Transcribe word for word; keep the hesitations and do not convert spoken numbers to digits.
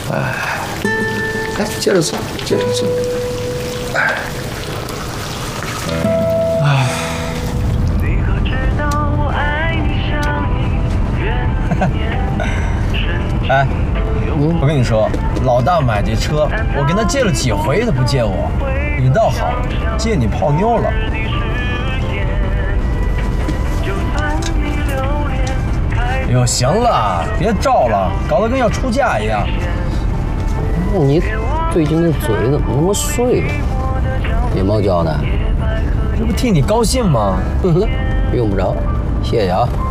哎，来，接着吃，接着吃。哎，哎。 哎，我跟你说，老大买这车，我跟他借了几回，他不借我。你倒好，借你泡妞了。哎呦，行了，别照了，搞得跟要出嫁一样。 你最近那嘴怎么那么碎呀？眼包教的？ 这不替你高兴吗？ 哼哼，用不着，谢谢啊。